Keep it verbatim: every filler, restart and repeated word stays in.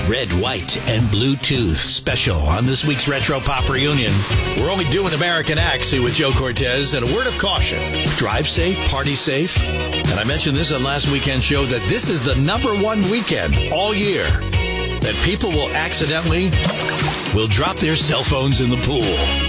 Red, white, and Bluetooth special on this week's Retro Pop Reunion. We're only doing American Axie with Joe Cortez, and a word of caution. Drive safe, party safe. And I mentioned this on last weekend's show that this is the number one weekend all year that people will accidentally will drop their cell phones in the pool.